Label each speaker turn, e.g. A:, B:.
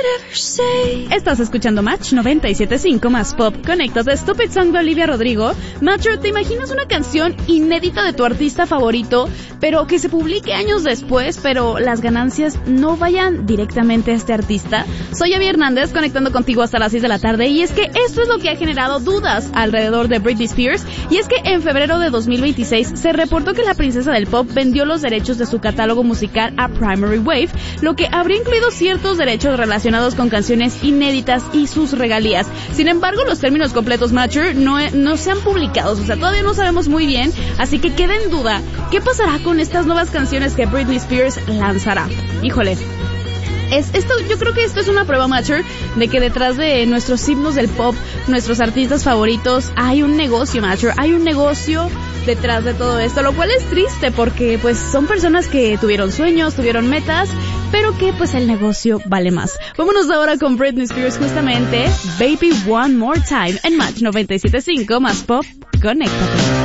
A: Estás escuchando Match 97.5 más Pop. Conéctate. Stupid Song de Olivia Rodrigo. Matcher, ¿te imaginas una canción inédita de tu artista favorito, pero que se publique años después, pero las ganancias no vayan directamente a este artista? Soy Abby Hernández, conectando contigo hasta las 6 de la tarde, y es que esto es lo que ha generado dudas alrededor de Britney Spears, y es que en febrero de 2026 se reportó que la princesa del pop vendió los derechos de su catálogo musical a Primary Wave, lo que habría incluido ciertos derechos relacionados con canciones inéditas y sus regalías. Sin embargo, los términos completos, Matcher, no se han publicado, o sea, todavía no sabemos muy bien, así que queda en duda qué pasará con estas nuevas canciones que Britney Spears lanzará. Híjole. Yo creo que esto es una prueba, Matcher, de que detrás de nuestros himnos del pop, nuestros artistas favoritos, hay un negocio, Matcher, hay un negocio detrás de todo esto, lo cual es triste porque pues son personas que tuvieron sueños, tuvieron metas, pero que pues el negocio vale más. Vámonos ahora con Britney Spears, justamente Baby One More Time en Match 97.5 más Pop. Conéctate.